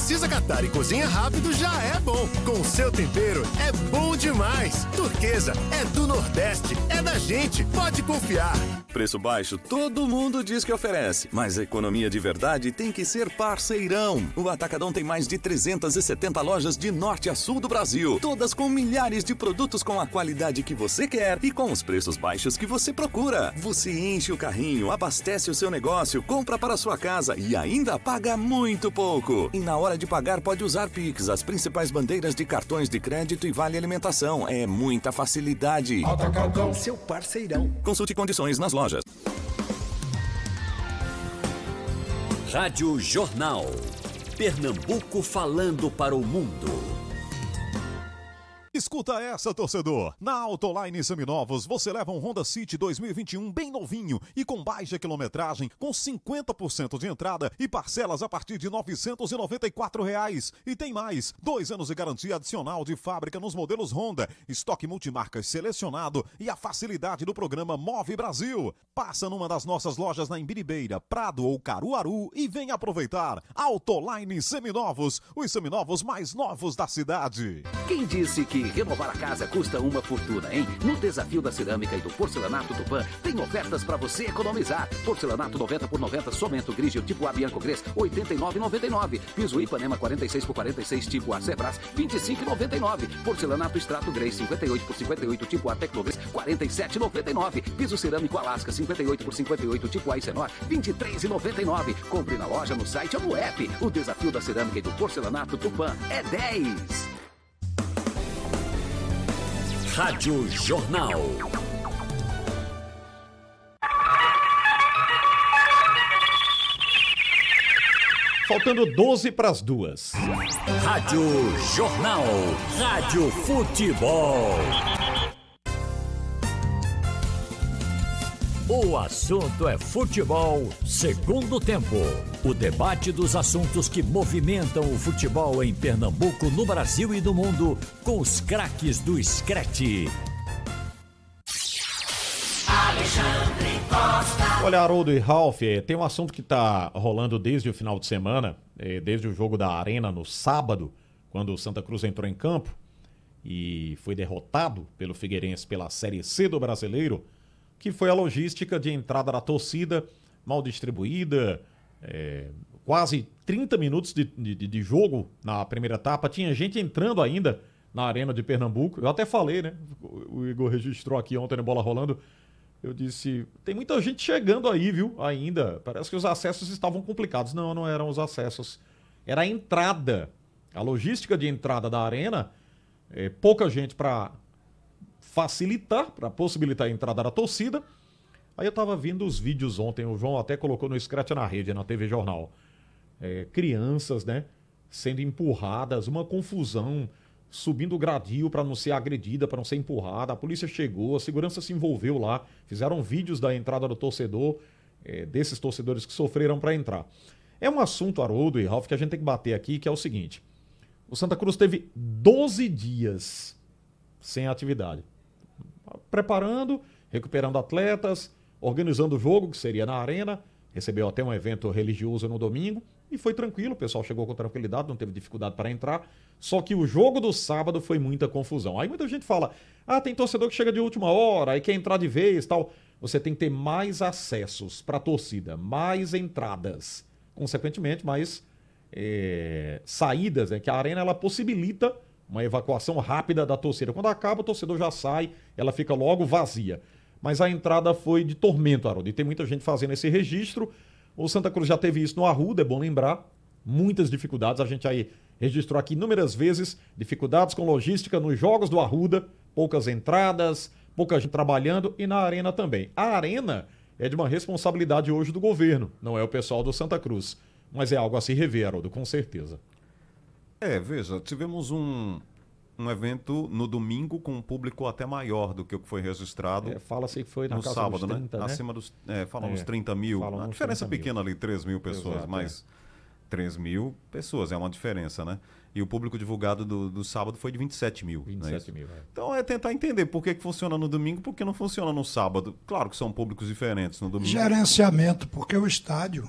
precisa catar e cozinha rápido, já é bom. Com o seu tempero, é bom demais. Turquesa é do Nordeste, é da gente, pode confiar. Preço baixo, todo mundo diz que oferece, mas a economia de verdade tem que ser parceirão. O Atacadão tem mais de 370 lojas de norte a sul do Brasil, todas com milhares de produtos com a qualidade que você quer e com os preços baixos que você procura. Você enche o carrinho, abastece o seu negócio, compra para sua casa e ainda paga muito pouco. E na hora de pagar pode usar Pix, as principais bandeiras de cartões de crédito e vale alimentação. É muita facilidade. Atacadão, seu parceirão. Consulte condições nas lojas. Rádio Jornal. Pernambuco falando para o mundo. Escuta essa, torcedor. Na Autoline Seminovos, você leva um Honda City 2021 bem novinho e com baixa quilometragem, com 50% de entrada e parcelas a partir de R$ 994. E tem mais, 2 anos de garantia adicional de fábrica nos modelos Honda, estoque multimarcas selecionado e a facilidade do programa Move Brasil. Passa numa das nossas lojas na Imbiribeira, Prado ou Caruaru e vem aproveitar. Autoline Seminovos, os seminovos mais novos da cidade. Quem disse que renovar a casa custa uma fortuna, hein? No Desafio da Cerâmica e do Porcelanato Tupã, tem ofertas para você economizar. Porcelanato 90 por 90, Somento Grigio tipo A Bianco Gres, R$ 89,99. Piso Ipanema 46 por 46, tipo A Sebras, R$ 25,99. Porcelanato Extrato Grey 58 por 58, tipo A Tecnogres, R$ 47,99. Piso Cerâmico Alasca 58 por 58, tipo A Icenor, R$ 23,99. Compre na loja, no site ou no app. O Desafio da Cerâmica e do Porcelanato Tupã é 10. Rádio Jornal. Faltando 12 para as 2. Rádio Jornal. Rádio Futebol. O assunto é futebol, segundo tempo. O debate dos assuntos que movimentam o futebol em Pernambuco, no Brasil e no mundo, com os craques do Screte. Alexandre Costa. Olha, Haroldo e Ralf, tem um assunto que está rolando desde o final de semana, desde o jogo da Arena no sábado, quando o Santa Cruz entrou em campo e foi derrotado pelo Figueirense pela Série C do Brasileiro, que foi a logística de entrada da torcida, mal distribuída, quase 30 minutos de jogo na primeira etapa, tinha gente entrando ainda na Arena de Pernambuco, eu até falei, né, o Igor registrou aqui ontem na Bola Rolando, eu disse, tem muita gente chegando aí, viu, ainda, parece que os acessos estavam complicados, não eram os acessos, era a entrada, a logística de entrada da Arena, pouca gente para facilitar, para possibilitar a entrada da torcida. Aí eu tava vendo os vídeos ontem, o João até colocou no Scratch na rede, na TV Jornal. Crianças, né, sendo empurradas, uma confusão, subindo o gradil para não ser agredida, para não ser empurrada. A polícia chegou, a segurança se envolveu lá, fizeram vídeos da entrada do torcedor, desses torcedores que sofreram para entrar. É um assunto, Haroldo e Ralf, que a gente tem que bater aqui, que é o seguinte. O Santa Cruz teve 12 dias sem atividade. Preparando, recuperando atletas, organizando o jogo, que seria na Arena, recebeu até um evento religioso no domingo, e foi tranquilo, o pessoal chegou com tranquilidade, não teve dificuldade para entrar, só que o jogo do sábado foi muita confusão. Aí muita gente fala, tem torcedor que chega de última hora, aí quer entrar de vez e tal. Você tem que ter mais acessos para a torcida, mais entradas, consequentemente mais saídas, que a Arena ela possibilita uma evacuação rápida da torcida. Quando acaba, o torcedor já sai, ela fica logo vazia. Mas a entrada foi de tormento, Haroldo, e tem muita gente fazendo esse registro. O Santa Cruz já teve isso no Arruda, é bom lembrar. Muitas dificuldades, a gente aí registrou aqui inúmeras vezes, dificuldades com logística nos jogos do Arruda, poucas entradas, pouca gente trabalhando, e na Arena também. A Arena é de uma responsabilidade hoje do governo, não é o pessoal do Santa Cruz. Mas é algo a se rever, Haroldo, com certeza. Veja, tivemos um evento no domingo com um público até maior do que o que foi registrado. Fala-se que foi na no casa sábado, dos 30, né? Acima dos, falam uns 30 mil. A diferença pequena ali, 3 mil pessoas, exato, mas 3 mil pessoas, é uma diferença, né? E o público divulgado do sábado foi de 27 mil. 27 mil, Então é tentar entender por que funciona no domingo e por que não funciona no sábado. Claro que são públicos diferentes no domingo. Gerenciamento, porque o estádio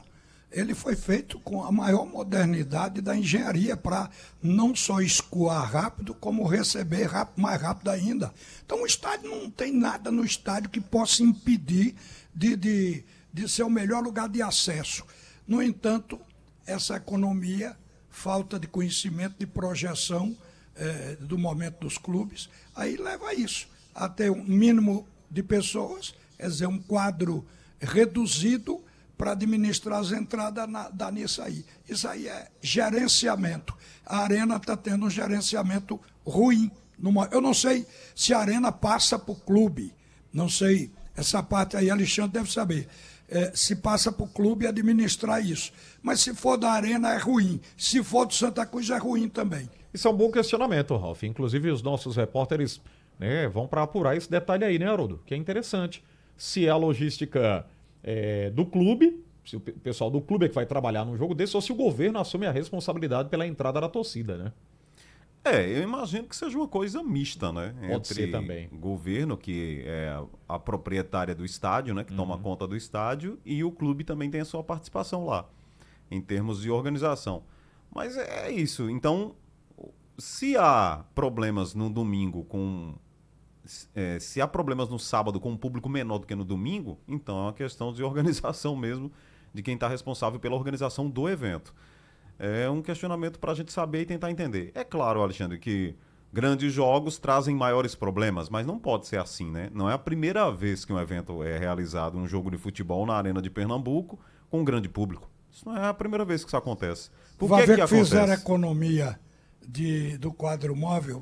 ele foi feito com a maior modernidade da engenharia para não só escoar rápido, como receber mais rápido ainda. Então o estádio não tem nada no estádio que possa impedir de ser o melhor lugar de acesso. No entanto, essa economia, falta de conhecimento, de projeção do momento dos clubes, aí leva a isso, a ter um mínimo de pessoas, quer dizer, um quadro reduzido para administrar as entradas, dá nisso aí. Isso aí é gerenciamento. A Arena está tendo um gerenciamento ruim. Eu não sei se a Arena passa para o clube, não sei, essa parte aí Alexandre deve saber, se passa para o clube administrar isso. Mas se for da Arena é ruim, se for do Santa Cruz é ruim também. Isso é um bom questionamento, Ralf. Inclusive os nossos repórteres, né, vão para apurar esse detalhe aí, né, Haroldo? Que é interessante. Se é a logística do clube, se o pessoal do clube é que vai trabalhar num jogo desse, ou se o governo assume a responsabilidade pela entrada da torcida, né? Eu imagino que seja uma coisa mista, né? Pode ser também. Governo, que é a proprietária do estádio, né? Que toma conta do estádio, e o clube também tem a sua participação lá, em termos de organização. Mas é isso. Então, se há problemas no domingo se há problemas no sábado com um público menor do que no domingo, então é uma questão de organização mesmo, de quem está responsável pela organização do evento. É um questionamento para a gente saber e tentar entender. É claro, Alexandre, que grandes jogos trazem maiores problemas, mas não pode ser assim, né? Não é a primeira vez que um evento é realizado, um jogo de futebol na Arena de Pernambuco, com um grande público. Isso não é a primeira vez que isso acontece. Por Vai que ver que que acontece? fizeram economia do quadro móvel,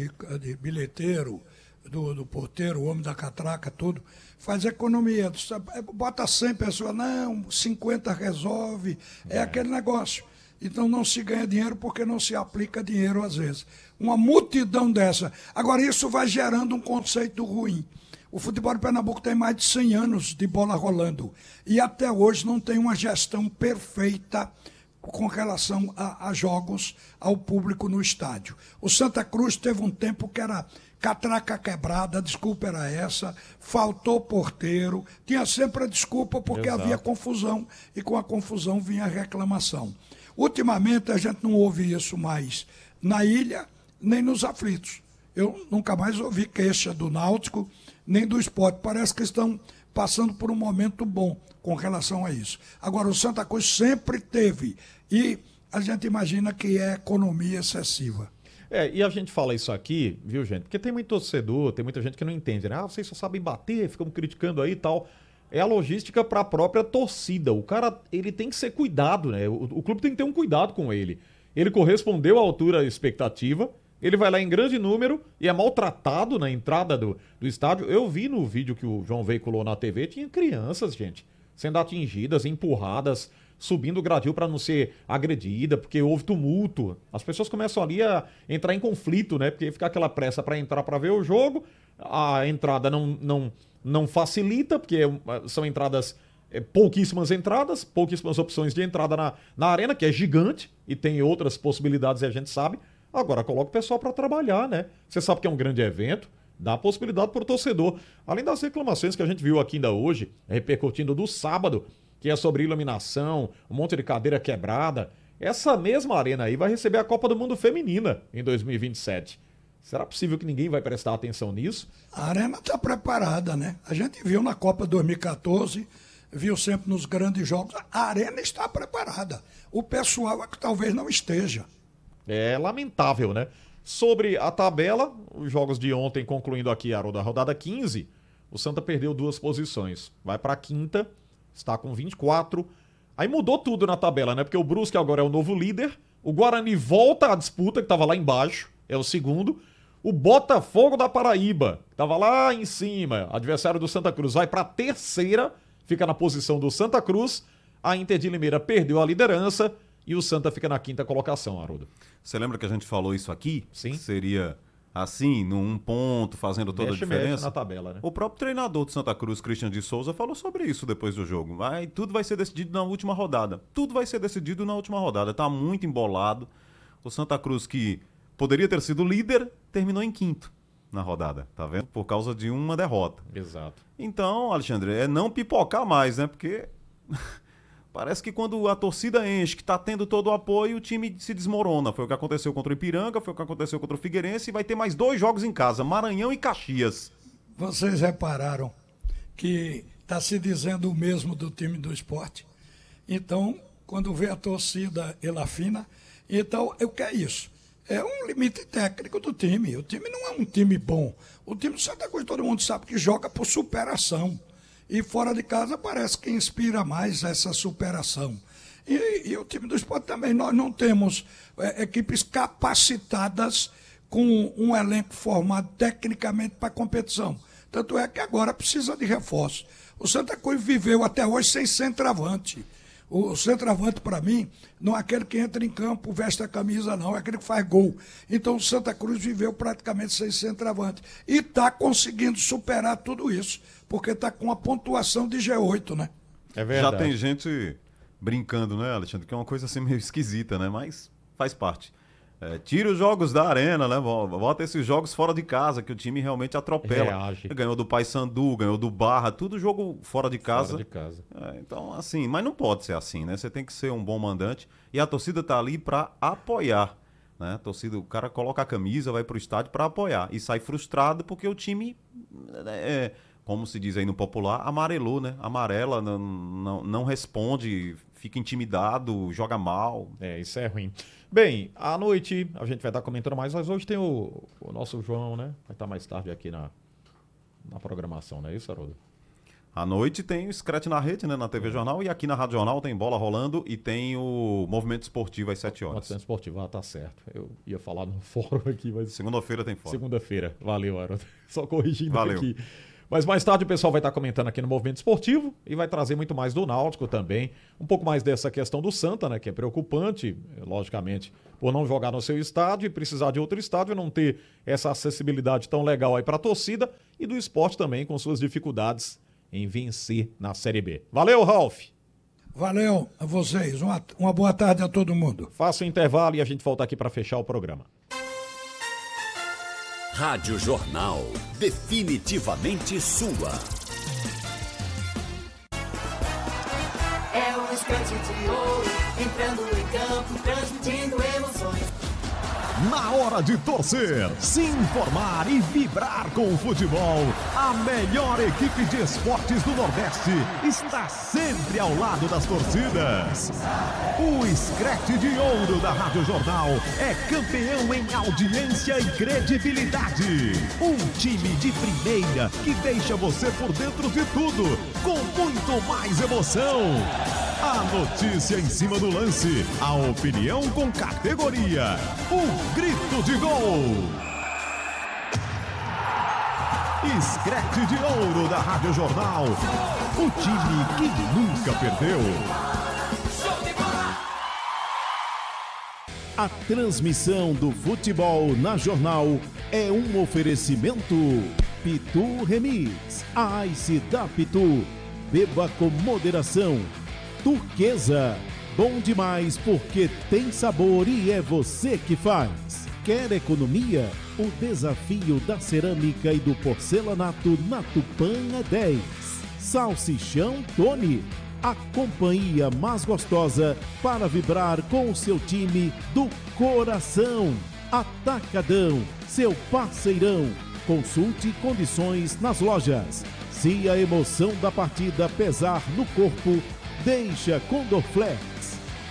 de bilheteiro, do porteiro, o homem da catraca, tudo. Faz economia. Bota 100 pessoas, não, 50 resolve. É aquele negócio. Então não se ganha dinheiro porque não se aplica dinheiro às vezes. Uma multidão dessa. Agora isso vai gerando um conceito ruim. O futebol de Pernambuco tem mais de 100 anos de bola rolando. E até hoje não tem uma gestão perfeita com relação a jogos, ao público no estádio. O Santa Cruz teve um tempo que era catraca quebrada, a desculpa era essa, faltou porteiro, tinha sempre a desculpa porque havia confusão, e com a confusão vinha a reclamação. Ultimamente a gente não ouve isso mais na ilha, nem nos aflitos. Eu nunca mais ouvi queixa do Náutico, nem do Sport. Parece que estão passando por um momento bom com relação a isso. Agora, o Santa Cruz sempre teve, e a gente imagina que é economia excessiva. E a gente fala isso aqui, viu, gente? Porque tem muito torcedor, tem muita gente que não entende, né? Vocês só sabem bater, ficam criticando aí e tal. É a logística para a própria torcida. O cara, ele tem que ser cuidado, né? O clube tem que ter um cuidado com ele. Ele correspondeu à altura da expectativa, ele vai lá em grande número e é maltratado na entrada do estádio. Eu vi no vídeo que o João veiculou na TV, tinha crianças, gente, sendo atingidas, empurradas, subindo o gradil para não ser agredida, porque houve tumulto. As pessoas começam ali a entrar em conflito, né? Porque fica aquela pressa para entrar para ver o jogo, a entrada não facilita, porque são entradas, pouquíssimas opções de entrada na arena, que é gigante e tem outras possibilidades, e a gente sabe. Agora coloca o pessoal para trabalhar, né? Você sabe que é um grande evento, dá a possibilidade para o torcedor. Além das reclamações que a gente viu aqui ainda hoje, repercutindo do sábado, que é sobre iluminação, um monte de cadeira quebrada. Essa mesma arena aí vai receber a Copa do Mundo Feminina em 2027. Será possível que ninguém vai prestar atenção nisso? A Arena está preparada, né? A gente viu na Copa 2014, viu sempre nos grandes jogos. A Arena está preparada. O pessoal é que talvez não esteja. É lamentável, né? Sobre a tabela, os jogos de ontem, concluindo aqui a rodada 15, o Santa perdeu 2 posições. Vai para a quinta, está com 24. Aí mudou tudo na tabela, né? Porque o Brusque agora é o novo líder. O Guarani volta à disputa, que estava lá embaixo, é o segundo. O Botafogo da Paraíba, que estava lá em cima, adversário do Santa Cruz, vai para a terceira, fica na posição do Santa Cruz. A Inter de Limeira perdeu a liderança e o Santa fica na quinta colocação, Haroldo. Você lembra que a gente falou isso aqui? Sim. Seria assim, num ponto, fazendo toda a diferença? Na tabela, né? O próprio treinador do Santa Cruz, Christian de Souza, falou sobre isso depois do jogo. Tudo vai ser decidido na última rodada. Tudo vai ser decidido na última rodada. Tá muito embolado. O Santa Cruz, que poderia ter sido líder, terminou em quinto na rodada, tá vendo? Por causa de uma derrota. Exato. Então, Alexandre, é não pipocar mais, né? Porque Parece que quando a torcida enche, que tá tendo todo o apoio, o time se desmorona. Foi o que aconteceu contra o Ipiranga, foi o que aconteceu contra o Figueirense e vai ter mais 2 jogos em casa, Maranhão e Caxias. Vocês repararam que está se dizendo o mesmo do time do Sport? Então, quando vê a torcida, ela afina. Então, o que é isso? É um limite técnico do time. O time não é um time bom. O time do Santa Cruz, todo mundo sabe que joga por superação. E fora de casa parece que inspira mais essa superação. E o time do Sport também, nós não temos equipes capacitadas com um elenco formado tecnicamente para a competição. Tanto é que agora precisa de reforço. O Santa Cruz viveu até hoje sem centroavante. O centroavante, para mim, não é aquele que entra em campo, veste a camisa, não. É aquele que faz gol. Então, o Santa Cruz viveu praticamente sem centroavante. E está conseguindo superar tudo isso, porque está com a pontuação de G8, né? É verdade. Já tem gente brincando, né, Alexandre? Que é uma coisa assim meio esquisita, né? Mas faz parte. Tira os jogos da arena, né? Bota esses jogos fora de casa, que o time realmente atropela. Reage. Ganhou do Paysandu, ganhou do Barra, tudo jogo fora de casa. Fora de casa. Então, assim, mas não pode ser assim, né? Você tem que ser um bom mandante e a torcida tá ali para apoiar, né? A torcida, o cara coloca a camisa, vai pro estádio para apoiar e sai frustrado porque o time, como se diz aí no popular, amarelou, né? Amarela, não responde, fica intimidado, joga mal. Isso é ruim. Bem, à noite a gente vai estar comentando mais, mas hoje tem o nosso João, né? Vai estar mais tarde aqui na programação, não é isso, Haroldo? À noite tem o Scratch na Rede, né? Na TV Jornal, e aqui na Rádio Jornal tem bola rolando e tem o Movimento Esportivo às 7 horas. Movimento Esportivo, tá certo. Eu ia falar no fórum aqui, mas... Segunda-feira tem fórum. Segunda-feira. Valeu, Haroldo. Só corrigindo Valeu. Aqui. Mas mais tarde o pessoal vai estar comentando aqui no Movimento Esportivo e vai trazer muito mais do Náutico também. Um pouco mais dessa questão do Santa, né? Que é preocupante, logicamente, por não jogar no seu estádio e precisar de outro estádio, não ter essa acessibilidade tão legal aí para a torcida. E do Sport também, com suas dificuldades em vencer na Série B. Valeu, Ralf! Valeu a vocês. Uma boa tarde a todo mundo. Faça o intervalo e a gente volta aqui para fechar o programa. Rádio Jornal, definitivamente sua. É um instante de ouro, entrando em campo, transmitindo emoções. Na hora de torcer, se informar e vibrar com o futebol, a melhor equipe de esportes do Nordeste está sempre ao lado das torcidas. O Scratch de Ouro da Rádio Jornal é campeão em audiência e credibilidade. Um time de primeira que deixa você por dentro de tudo, com muito mais emoção. A notícia em cima do lance, a opinião com categoria, o grito de gol. Scratch de Ouro da Rádio Jornal, o time que nunca perdeu. A transmissão do futebol na Jornal é um oferecimento Pitu Remis, a Ice da Pitu, beba com moderação. Turquesa, bom demais porque tem sabor e é você que faz. Quer economia? O desafio da cerâmica e do porcelanato na Tupã é 10. Salsichão Tony, a companhia mais gostosa para vibrar com o seu time do coração. Atacadão, seu parceirão. Consulte condições nas lojas. Se a emoção da partida pesar no corpo, deixa com Dorflex.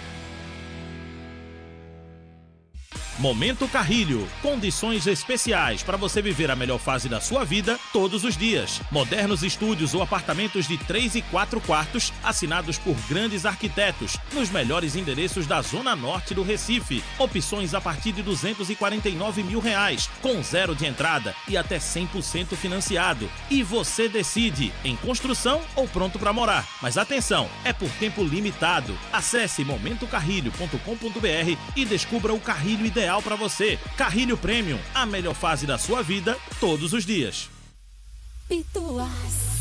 Momento Carrilho. Condições especiais para você viver a melhor fase da sua vida todos os dias. Modernos estúdios ou apartamentos de 3 e 4 quartos, assinados por grandes arquitetos, nos melhores endereços da Zona Norte do Recife. Opções a partir de R$249 mil, com 0 de entrada e até 100% financiado. E você decide, em construção ou pronto para morar. Mas atenção, é por tempo limitado. Acesse momentocarrilho.com.br e descubra o carrilho ideal para você. Carrilho Premium, a melhor fase da sua vida todos os dias. Pituás.